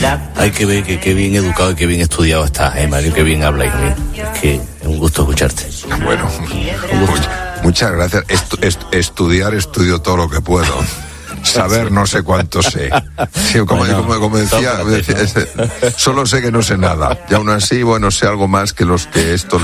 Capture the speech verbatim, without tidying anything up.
Ay, que bien, que, que bien educado y que bien estudiado estás, eh, Mario, que bien hablas, hijo mío. Es que es un gusto escucharte. Bueno, much, muchas gracias. Estu, est, estudiar, estudio todo lo que puedo. Saber no sé cuánto sé. Sí, como, bueno, como, como decía, decía ese, solo sé que no sé nada. Y aún así, bueno, sé algo más que los que esto